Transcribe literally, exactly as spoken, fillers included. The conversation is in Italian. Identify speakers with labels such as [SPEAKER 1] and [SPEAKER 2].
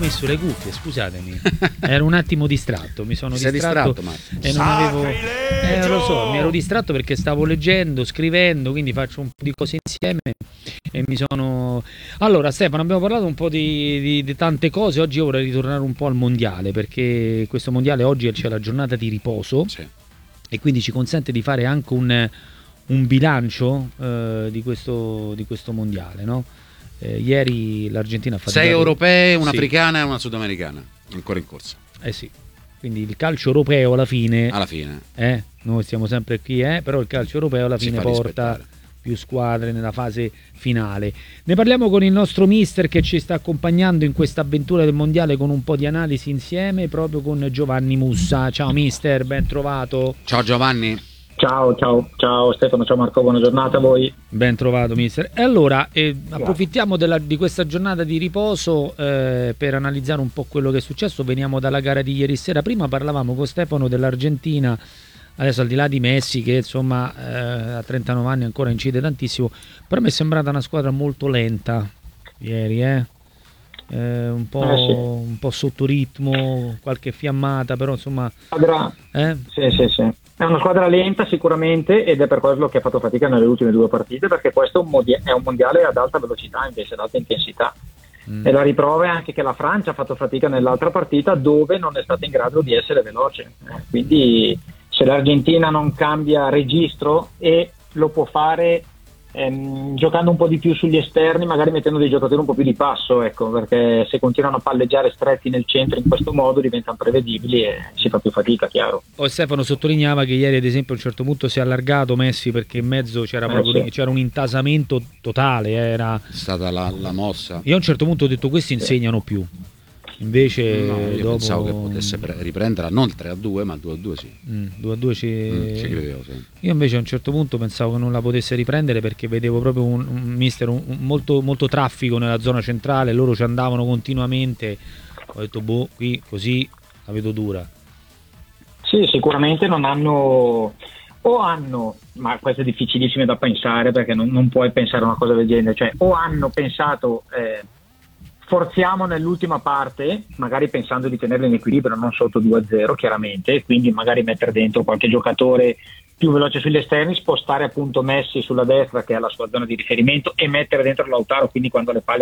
[SPEAKER 1] messo le cuffie, scusatemi. Ero un attimo distratto, mi sono
[SPEAKER 2] Sei
[SPEAKER 1] distratto,
[SPEAKER 2] distratto
[SPEAKER 1] e non avevo eh, lo so, mi ero distratto perché stavo leggendo, scrivendo, quindi faccio un po' di cose insieme e mi sono... Allora Stefano, abbiamo parlato un po' di, di, di tante cose. Oggi io vorrei ritornare un po' al mondiale, perché questo mondiale oggi c'è la giornata di riposo, sì, e quindi ci consente di fare anche un, un bilancio eh, di, questo, di questo mondiale, no? Eh, ieri l'Argentina ha fatto
[SPEAKER 2] sei europee, un'africana
[SPEAKER 1] sì,
[SPEAKER 2] e una sudamericana ancora in corsa.
[SPEAKER 1] Eh sì, quindi il calcio europeo alla fine,
[SPEAKER 2] alla fine.
[SPEAKER 1] Eh, noi stiamo sempre qui, eh, però il calcio europeo alla fine porta rispettare più squadre nella fase finale. Ne parliamo con il nostro mister che ci sta accompagnando in questa avventura del mondiale con un po' di analisi insieme, proprio con Giovanni Mussa. Ciao mister, ben trovato.
[SPEAKER 2] Ciao Giovanni.
[SPEAKER 3] Ciao, ciao, ciao Stefano, ciao Marco, buona giornata a voi.
[SPEAKER 1] Ben trovato mister. E allora eh, approfittiamo della, di questa giornata di riposo eh, per analizzare un po' quello che è successo. Veniamo dalla gara di ieri sera. Prima parlavamo con Stefano dell'Argentina, adesso al di là di Messi che insomma eh, a trentanove anni ancora incide tantissimo, però mi è sembrata una squadra molto lenta ieri, eh? Eh, un, po',
[SPEAKER 3] eh sì.
[SPEAKER 1] un po' sotto ritmo, qualche fiammata, però insomma
[SPEAKER 3] squadra...
[SPEAKER 1] eh?
[SPEAKER 3] sì, sì, sì. È una squadra lenta sicuramente, ed è per quello che ha fatto fatica nelle ultime due partite, perché questo è un, mondia- è un mondiale ad alta velocità invece ad alta intensità. Mm. E la riprova è anche che la Francia ha fatto fatica nell'altra partita dove non è stata in grado di essere veloce, eh, quindi se l'Argentina non cambia registro, e lo può fare ehm, giocando un po' di più sugli esterni, magari mettendo dei giocatori un po' più di passo, ecco, perché se continuano a palleggiare stretti nel centro in questo modo diventano prevedibili e si fa più fatica, chiaro.
[SPEAKER 1] Poi Stefano sottolineava che ieri ad esempio a un certo punto si è allargato Messi perché in mezzo c'era,
[SPEAKER 3] eh,
[SPEAKER 1] proprio,
[SPEAKER 3] sì.
[SPEAKER 1] c'era un intasamento totale, era
[SPEAKER 2] è stata la, la mossa.
[SPEAKER 1] Io a un certo punto ho detto questi insegnano più, invece
[SPEAKER 2] no, io
[SPEAKER 1] dopo...
[SPEAKER 2] pensavo che potesse pre- riprenderla non il tre a due ma il due a due, sì.
[SPEAKER 1] Mm, due a due ci...
[SPEAKER 2] Mm, ci credevo, sì.
[SPEAKER 1] Io invece a un certo punto pensavo che non la potesse riprendere perché vedevo proprio un, un mister un, un molto, molto traffico nella zona centrale, loro ci andavano continuamente, ho detto boh, qui così la vedo dura.
[SPEAKER 3] Sì, sicuramente non hanno, o hanno, ma questo è difficilissimo da pensare perché non, non puoi pensare a una cosa del genere, cioè o hanno pensato eh, forziamo nell'ultima parte, magari pensando di tenerlo in equilibrio, non sotto due a zero chiaramente, quindi magari mettere dentro qualche giocatore più veloce sugli esterni, spostare appunto Messi sulla destra che è la sua zona di riferimento e mettere dentro Lautaro, quindi quando le palle